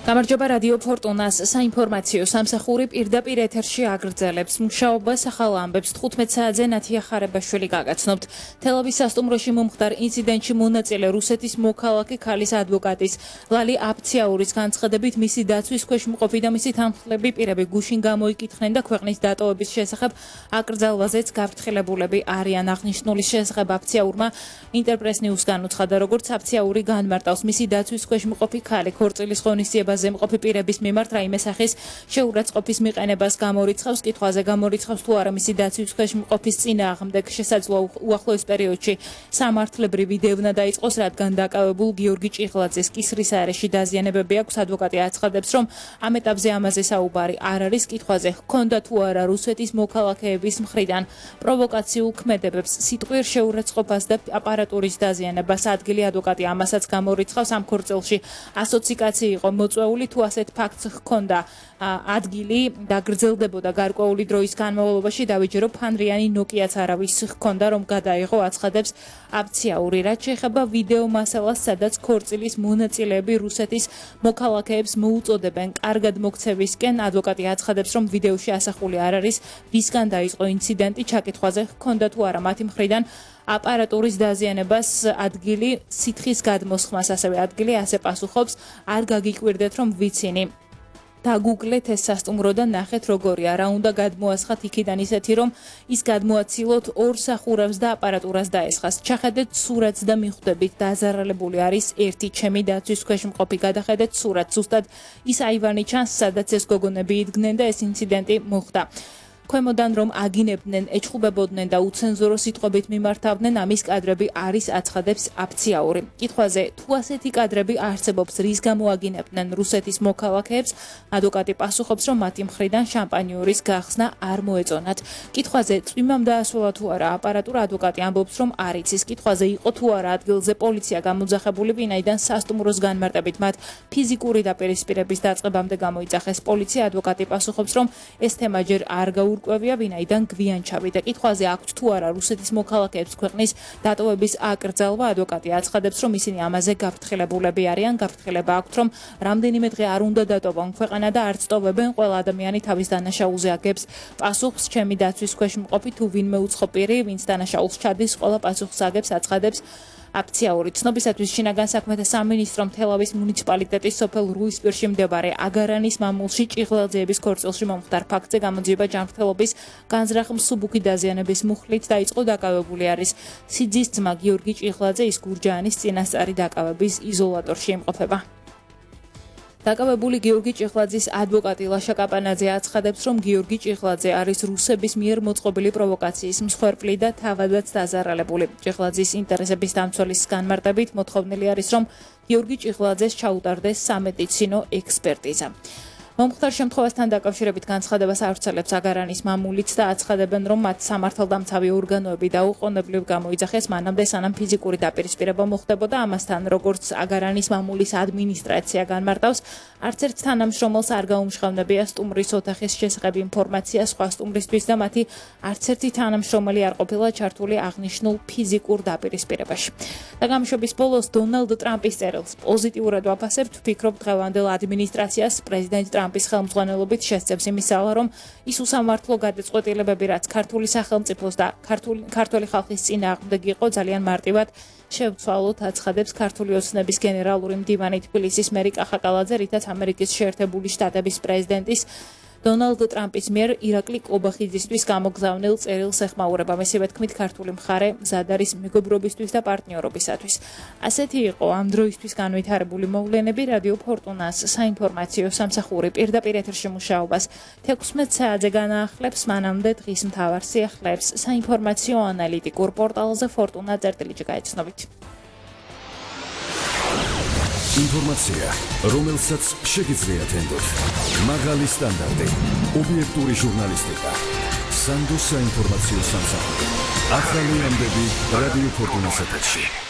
გამარჯობა რადიო ფორტუნას საინფორმაციო სამსახური პირდაპირ ეთერში აგრძელებს მუშაობას ახალ ამბებს 15 საათზე ნათია ხარებაშვილი გაგაცნობთ. თელავის სასტუმროში მომხდარ ინციდენტში მონაწილე რუსეთის მოქალაქე ქალის ადვოკატის ლალი აფციაურის განცხადებით მისი დაცვის ქვეშ მყოფი და მისი თანხმდები პირები გუშინ გამოიკითხნენ და ქვეყნის დატოვების შესახებ აკრძალვაზეც გაფრთხილებულები არიან. აღნიშნულის შესახებ აფციაურმა ინტერპრეს ნიუს განუცხადა, როგორც აფციაური განმარტავს მისი დაცვის ქვეშ მყოფი ქალი ქორწილის ღონისძიებაზე მყოფი პირების მიმართ რაიმე სახის შეურაცხყოფის მიყენებას გამორიცხავს. კითხვაზე გამორიცხავს თუ არა მისი დაცვის ქვეშ მყოფის წინააღმდეგ შესაძლოა უახლოეს პერიოდში სამართლებრივი დევნა დაიწყოს, რადგან დაკავებულ გიორგი ჭიღლაძეს კისრის არეში დაზიანებები აქვს. ადვოკატი აცხადებს, რომ ამ ეტაპზე ამაზე საუბარი არ არის. კითხვაზე ჰქონდა თუ არა რუსეთის მოქალაქეების მხრიდან პროვოკაციულ ქმედებებს, სიტყვიერ შეურაცხყოფას და აპარატურის დაზიანებას ადგილი ადვოკატი ამასაც გამორიცხავს. ამ ქორწილში ასოციკაცი იყო მოწვეული, თუ ასეთ ფაქტს ჰქონდა ადგილი და გრძელდებოდა გარკვეული დროის განმავლობაში, დავიჯერო ფანრიანი ნოკიაც არავის ჰქონდა, რომ გადაიღო, აცხადებს აფციაური. რაც შეეხება ვიდეო მასალას, სადაც ქორწილის მონაწილეები რუსეთის მოქალაქეებს მოუწოდებენ კარგად მოქცევისკენ, ადვოკატი აცხადებს, რომ ვიდეოში ასახული არ არის ვისგან დაიწყო ინციდენტი. ჩაკითხვაზე ჰქონდა თუ არა მათი მხრიდან აპარატურის დაზიანებას ადგილი სითხის გადმოსხმას, ასევე ადგილი ასე პასუხობს, არ გაგიკვირდეთ რომ ვიცინი. დაგუგლეთ ეს სასტუმრო და ნახეთ როგორია, რა უნდა გადმოასხათ იქიდან ისეთი, რომ ის გადმოაცილოთ ორ სახურავს და აპარატურას დაესხას. ჩახედეთ სურათს და მიხვდებით, დაზარალებული არის ერთი ჩემი დაცვის ქვეშ მყოფი. გადახედეთ სურათს, ზუსტად ის აივანი ჩანს, სადაც ეს გოგონები იდგნენ და ეს ინციდენტი მოხდა. ქვემოდან რომ აგინებდნენ, ეჩხუბებოდნენ და უცენზურო სიტყვებით მიმართავდნენ, ამის კადრები არის, აცხადებს აფციაური. კითხვაზე თუ ასეთი კადრები არსებობს, რის გამო აგინებდნენ რუსეთის მოქალაქეებს, ადვოკატი პასუხობს, რომ მათი მხრიდან შამპანიურის გახსნა არ მოეწონათ. კითხვაზე წვიმამ დაასრულა თუ არა აპარატურა, ადვოკატი ამბობს, რომ არ იცის. კითხვაზე იყო თუ არა ადგილზე პოლიცია გამოძახებული, ვინაიდან სასტუმროს განმარტებით მათ ფიზიკური დაპირისპირების დაწყებამდე გამოიძახეს პოლიცია. ადვოკატი პასუხობს, რომ ეს თემა ჯერ არ კვევია, ვინაიდან გვიან ჩავიდა. კითხვაზე აქვთ თუ არა რუსეთის მოქალაქეებს ქვეყნის დატოვების აკრძალვა, ადვოკატი აცხადებს, რომ ისინი ამაზე გაფრთხილებულები არიან. გაფრთხილება აქვთ, რომ რამდენიმე დღე არ უნდა დატოვონ ქვეყანა და არც ტოვებენ, ყველა ადამიანი თავის დანაშაულზე აგებს პასუხს. ჩემი დაცვის ქვეშ მყოფი თუ ვინმე უცხო პირი, ვინც დანაშაულს ჩადის, ყველა პასუხს აგებს, აცხადებს აფციაური. ცნობისათვის შინაგან საქმეთა სამინისტრომ თელავის მუნიციპალიტეტის სოფელ რუისპირში მდებარე აგარანის მამულში ჭიღლაძეების ქორწილში მომხდარ ფაქტზე გამოძიება ჯანმრთელობის განზრახ მსუბუქი დაზიანების მუხლით დაიწყო. დაკავებული არის სიძის ძმა გიორგი ჭიღლაძე, ის გურჯაანის წინასწარი დაკავების იზოლატორში იმყოფება. დაკავებული გიორგი ჭიღლაძის ადვოკატი ლაშა კაპანაძე აცხადებს, რომ გიორგი ჭიღლაძე არის რუსების მიერ მოწყობილი პროვოკაციის მსხვერპლი და თავადაც დაზარალებული. ჭიღლაძის ინტერესების დამცველის განმარტებით მოთხოვნილი არის, რომ გიორგი ჭიღლაძეს ჩაუტარდეს სამედიცინო ექსპერტიზა. მომხდარ შემთხვევასთან დაკავშირებით განცხადებას ავრცელებს აგარანის მამულიც და აცხადებენ, რომ მათ სამართალდამცავი ორგანოები დაუყოვნებლივ გამოიძახეს მანამდე, სანამ ფიზიკური დაპირისპირება მოხდებოდა. ამასთან, როგორც აგარანის მამულის ადმინისტრაცია განმარტავს, არც ერთ თანამშრომელს არ გაუმჟღავნებია სტუმრის ოთახის შესახებ ინფორმაცია სხვა სტუმრისთვის და მათი არც ერთი თანამშრომელი არ ყოფილა ჩართული აღნიშნულ ფიზიკურ დაპირისპირებაში. და გამოშვების ბოლოს დონალდ ტრამპის წერილს პოზიტიურად ვაფასებთ, ვფიქრობ დღევანდელ ადმინისტრაციას პრეზიდენტ ტრამპის ხელმძღვანელობით შესწევს იმისალა, რომ ის უსამართლო გადაწყვეტილებები, რაც ქართული სახელმწიფოს და ქართული ხალხის წინააღმდეგ იყო, ძალიან მარტივად შევცვალოთ, აცხადებს ქართული ოცნების გენერალური მდივანი თბილისის მერი კახაკალაძე, რითაც ამერიკის შეერთებული შტატების პრეზიდენტის დონალდ ტრამპის მიერ ირაკლი კობახიძისთვის გამოგზავნილ წერილს ეხმაურება. მისივე თქმით, ქართული მხარე მზად არის მეგობრობისთვის და პარტნიორობისათვის. ასეთი იყო ამ დროისთვის განვითარებული მოვლენები. რადიო ფორტუნას საინფორმაციო სამსახური პირდაპირ ეთერში მუშაობას 16 საათზე განაახლებს, მანამდე დღის მთავარ სიახლეებს საინფორმაციო ანალიტიკურ პორტალზე fortuna.lg გაიცნობით. ინფორმაცია, რომელსაც შეგიძლიათ ენდოთ. მაღალი სტანდარტი, ობიექტური ჟურნალისტიკა. სანდოს საინფორმაციო სამსახური. ახალი ამბები რადიო ფორტუნას ეთერში.